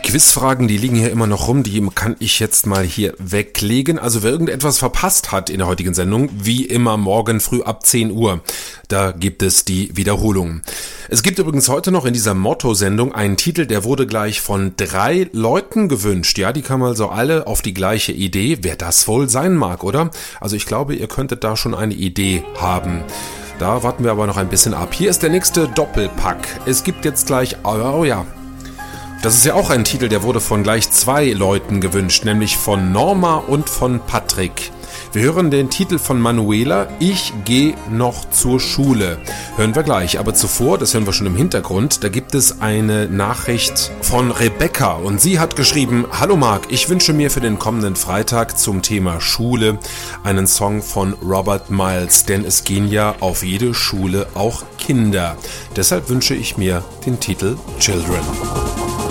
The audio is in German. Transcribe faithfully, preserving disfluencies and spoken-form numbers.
Quizfragen, die liegen hier immer noch rum, die kann ich jetzt mal hier weglegen. Also wer irgendetwas verpasst hat in der heutigen Sendung, wie immer morgen früh ab zehn Uhr, da gibt es die Wiederholung. Es gibt übrigens heute noch in dieser Motto-Sendung einen Titel, der wurde gleich von drei Leuten gewünscht. Ja, die kamen also alle auf die gleiche Idee, wer das wohl sein mag, oder? Also ich glaube, ihr könntet da schon eine Idee haben. Da warten wir aber noch ein bisschen ab. Hier ist der nächste Doppelpack. Es gibt jetzt gleich, oh ja, das ist ja auch ein Titel, der wurde von gleich zwei Leuten gewünscht, nämlich von Norma und von Patrick. Wir hören den Titel von Manuela, Ich geh noch zur Schule. Hören wir gleich, aber zuvor, das hören wir schon im Hintergrund, da gibt es eine Nachricht von Rebecca und sie hat geschrieben: Hallo Marc, ich wünsche mir für den kommenden Freitag zum Thema Schule einen Song von Robert Miles, denn es gehen ja auf jede Schule auch Kinder. Deshalb wünsche ich mir den Titel Children.